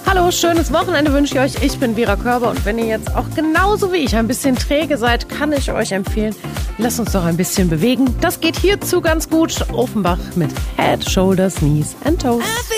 Hallo, schönes Wochenende wünsche ich euch. Ich bin Vera Körber und wenn ihr jetzt auch genauso wie ich ein bisschen träge seid, kann ich euch empfehlen, lasst uns doch ein bisschen bewegen. Das geht hierzu ganz gut. Offenbach mit Head, Shoulders, Knees and Toes.